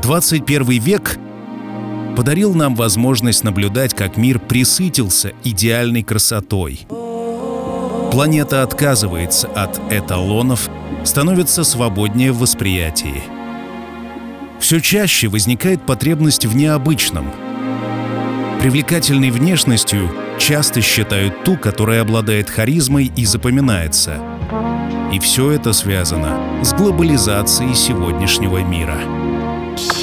21 век подарил нам возможность наблюдать, как мир пресытился идеальной красотой. Планета отказывается от эталонов, становится свободнее в восприятии. Все чаще возникает потребность в необычном. Привлекательной внешностью часто считают ту, которая обладает харизмой и запоминается. И все это связано с глобализацией сегодняшнего мира.